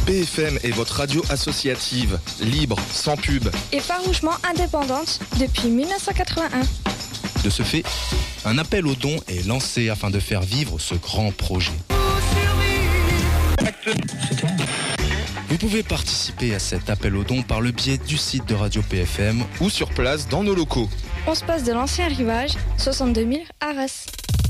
PFM est votre radio associative, libre, sans pub. Et farouchement indépendante depuis 1981. De ce fait, un appel aux dons est lancé afin de faire vivre ce grand projet. Vous pouvez participer à cet appel aux dons par le biais du site de Radio PFM ou sur place dans nos locaux. On se passe de l'ancien rivage, 62 000 Arras.